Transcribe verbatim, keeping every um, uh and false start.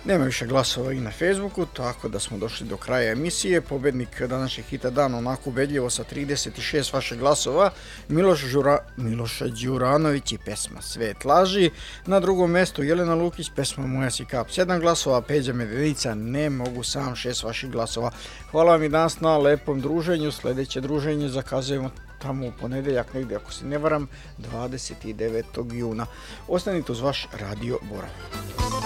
Nema više glasova i na Facebooku, tako da smo došli do kraja emisije. Pobednik današnjeg hita dana onako ubedljivo sa trideset šest vaših glasova, Miloš Žura... Miloš Đuranović i pesma Svet laži. Na drugom mjestu Jelena Lukić, pesma Moja si kap, sedam glasova, Peđa Medenica, Ne mogu sam, šest vaših glasova. Hvala vam i danas na lepom druženju. Sljedeće druženje zakazujemo tamo u ponedeljak, negdje ako se ne varam, dvadeset devetog juna. Ostanite uz vaš Radio Borav.